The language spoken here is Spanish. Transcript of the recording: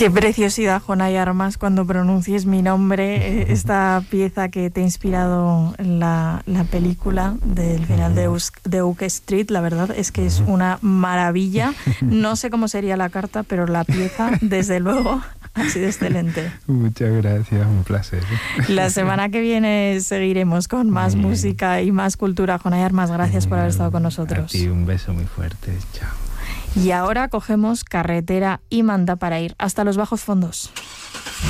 Qué preciosidad, Jonay Armas, cuando pronuncies mi nombre. Esta pieza que te ha inspirado en la película del final de Oak Street, la verdad es que es una maravilla. No sé cómo sería la carta, pero la pieza, desde luego, ha sido excelente. Muchas gracias, un placer. La semana que viene seguiremos con más música y más cultura. Jonay Armas, gracias por haber estado con nosotros. A ti un beso muy fuerte, chao. Y ahora cogemos carretera y manda para ir hasta los bajos fondos.